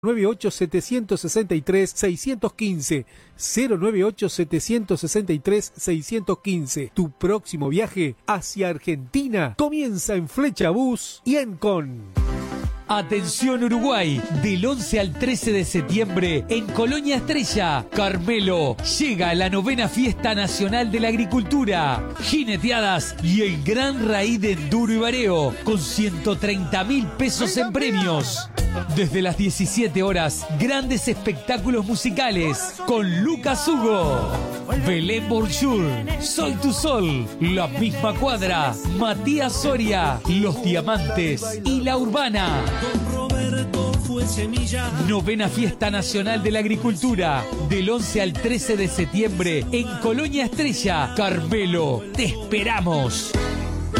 098-763-615, 098-763-615. Tu próximo viaje hacia Argentina comienza en Flecha Bus y Encon. Atención Uruguay, del 11 al 13 de septiembre en Colonia Estrella, Carmelo, llega la 9ª Fiesta Nacional de la Agricultura, jineteadas y el gran raíz de enduro y bareo, con 130.000 pesos en premios. Desde las 17 horas, grandes espectáculos musicales con Lucas Hugo, Belén Bourjour, Soy tu Sol, La Misma Cuadra, Matías Soria, Los Diamantes y La Urbana. 9ª Fiesta Nacional de la Agricultura, del 11 al 13 de septiembre en Colonia Estrella, Carmelo. ¡Te esperamos!